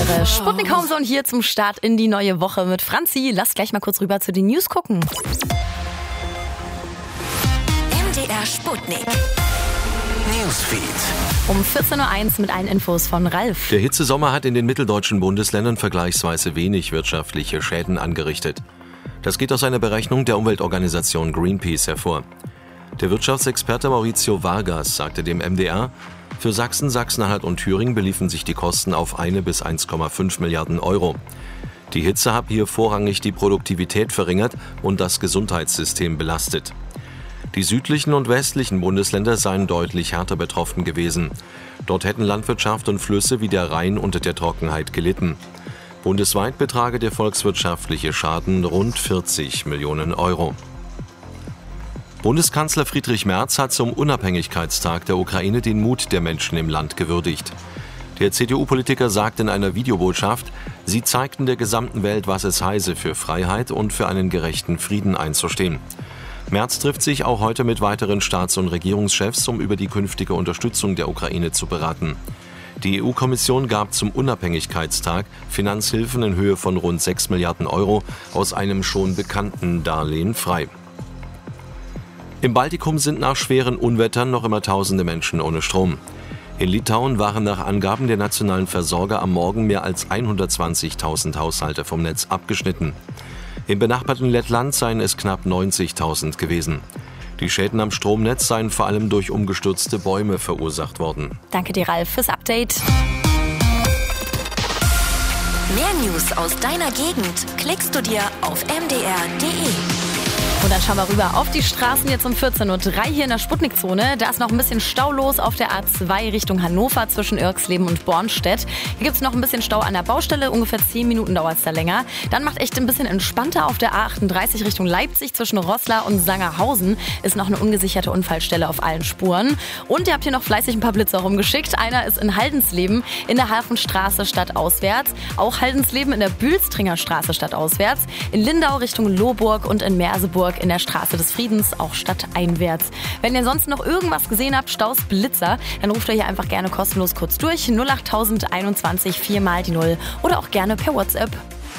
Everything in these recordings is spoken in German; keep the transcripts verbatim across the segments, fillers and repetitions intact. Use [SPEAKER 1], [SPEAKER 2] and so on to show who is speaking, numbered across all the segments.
[SPEAKER 1] Premiere. Sputnik Homezone hier zum Start in die neue Woche mit Franzi. Lass gleich mal kurz rüber zu den News gucken.
[SPEAKER 2] M D R Sputnik Newsfeed.
[SPEAKER 1] Um vierzehn Uhr eins mit allen Infos von Ralf.
[SPEAKER 3] Der Hitzesommer hat in den mitteldeutschen Bundesländern vergleichsweise wenig wirtschaftliche Schäden angerichtet. Das geht aus einer Berechnung der Umweltorganisation Greenpeace hervor. Der Wirtschaftsexperte Maurizio Vargas sagte dem M D R, für Sachsen, Sachsen-Anhalt und Thüringen beliefen sich die Kosten auf eine bis eins Komma fünf Milliarden Euro. Die Hitze habe hier vorrangig die Produktivität verringert und das Gesundheitssystem belastet. Die südlichen und westlichen Bundesländer seien deutlich härter betroffen gewesen. Dort hätten Landwirtschaft und Flüsse wie der Rhein unter der Trockenheit gelitten. Bundesweit betrage der volkswirtschaftliche Schaden rund vierzig Millionen Euro. Bundeskanzler Friedrich Merz hat zum Unabhängigkeitstag der Ukraine den Mut der Menschen im Land gewürdigt. Der C D U-Politiker sagt in einer Videobotschaft, sie zeigten der gesamten Welt, was es heiße, für Freiheit und für einen gerechten Frieden einzustehen. Merz trifft sich auch heute mit weiteren Staats- und Regierungschefs, um über die künftige Unterstützung der Ukraine zu beraten. Die E U-Kommission gab zum Unabhängigkeitstag Finanzhilfen in Höhe von rund sechs Milliarden Euro aus einem schon bekannten Darlehen frei. Im Baltikum sind nach schweren Unwettern noch immer tausende Menschen ohne Strom. In Litauen waren nach Angaben der nationalen Versorger am Morgen mehr als hundertzwanzigtausend Haushalte vom Netz abgeschnitten. Im benachbarten Lettland seien es knapp neunzigtausend gewesen. Die Schäden am Stromnetz seien vor allem durch umgestürzte Bäume verursacht worden.
[SPEAKER 1] Danke dir, Ralf, fürs Update.
[SPEAKER 2] Mehr News aus deiner Gegend klickst du dir auf m d r punkt d e.
[SPEAKER 1] Und dann schauen wir rüber auf die Straßen jetzt um vierzehn Uhr drei hier in der Sputnik-Zone. Da ist noch ein bisschen Stau los auf der A zwei Richtung Hannover zwischen Irxleben und Bornstedt. Hier gibt es noch ein bisschen Stau an der Baustelle, ungefähr zehn Minuten dauert es da länger. Dann macht echt ein bisschen entspannter auf der A achtunddreißig Richtung Leipzig zwischen Roßla und Sangerhausen. Ist noch eine ungesicherte Unfallstelle auf allen Spuren. Und ihr habt hier noch fleißig ein paar Blitzer rumgeschickt. Einer ist in Haldensleben in der Hafenstraße stadtauswärts. Auch Haldensleben in der Bülstringer Straße stadtauswärts. In Lindau Richtung Lohburg und in Merseburg in der Straße des Friedens, auch stadteinwärts. Wenn ihr sonst noch irgendwas gesehen habt, Staus, Blitzer, dann ruft ihr hier einfach gerne kostenlos kurz durch. null acht einundzwanzig vier mal die null oder auch gerne per WhatsApp.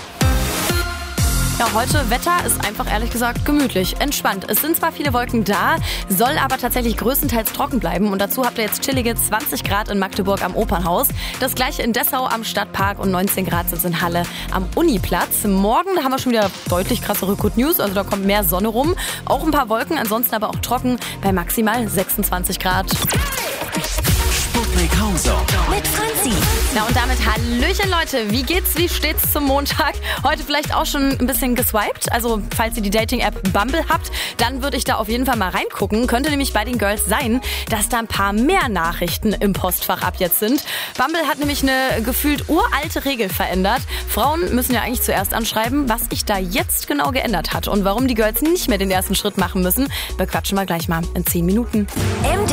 [SPEAKER 1] Ja, heute Wetter ist einfach ehrlich gesagt gemütlich, entspannt. Es sind zwar viele Wolken da, soll aber tatsächlich größtenteils trocken bleiben. Und dazu habt ihr jetzt chillige zwanzig Grad in Magdeburg am Opernhaus. Das gleiche in Dessau am Stadtpark und neunzehn Grad sind es in Halle am Uniplatz. Morgen, da haben wir schon wieder deutlich krassere Good News, also da kommt mehr Sonne rum. Auch ein paar Wolken, ansonsten aber auch trocken bei maximal sechsundzwanzig Grad.
[SPEAKER 4] Sputnik Homezone
[SPEAKER 2] Mit Franzi.
[SPEAKER 1] Na und damit Hallöchen Leute, wie geht's, wie steht's zum Montag? Heute vielleicht auch schon ein bisschen geswiped, also falls ihr die Dating-App Bumble habt, dann würde ich da auf jeden Fall mal reingucken. Könnte nämlich bei den Girls sein, dass da ein paar mehr Nachrichten im Postfach ab jetzt sind. Bumble hat nämlich eine gefühlt uralte Regel verändert. Frauen müssen ja eigentlich zuerst anschreiben, was sich da jetzt genau geändert hat und warum die Girls nicht mehr den ersten Schritt machen müssen, bequatschen wir gleich mal in zehn Minuten.
[SPEAKER 2] M